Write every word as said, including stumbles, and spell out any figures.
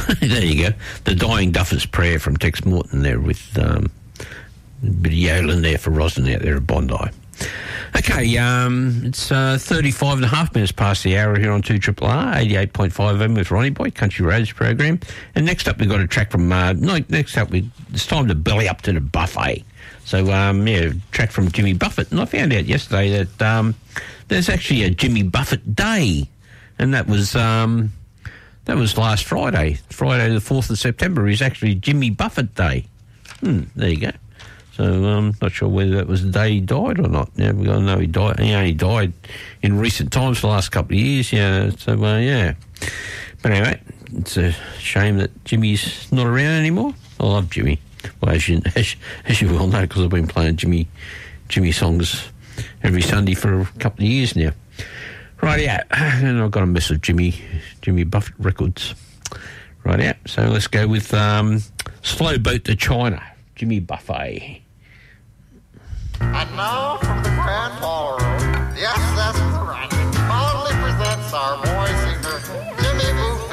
There you go. The Dying Duffer's Prayer from Tex Morton there with um, a bit of yodeling there for Roslyn out there at Bondi. Okay, um, it's uh, thirty-five and a half minutes past the hour here on two R R R, eighty-eight point five F M with Ronnie Boy, Country Roads program. And next up, we've got a track from, uh, no, next up, we, it's time to belly up to the buffet. So, um, yeah, track from Jimmy Buffett. And I found out yesterday that um, there's actually a Jimmy Buffett Day. And that was um, that was last Friday. Friday the fourth of September is actually Jimmy Buffett Day. Hmm, there you go. So I'm um, not sure whether that was the day he died or not. Yeah, we got to know he died. He only died in recent times for the last couple of years. Yeah, so uh, yeah. But anyway, it's a shame that Jimmy's not around anymore. I love Jimmy. Well, as you as, as you well know, because I've been playing Jimmy Jimmy songs every Sunday for a couple of years now. Right, yeah, and I've got a mess of Jimmy Jimmy Buffett records. Right, yeah. So let's go with um, Slow Boat to China, Jimmy Buffett. And now from the Grand Ballroom.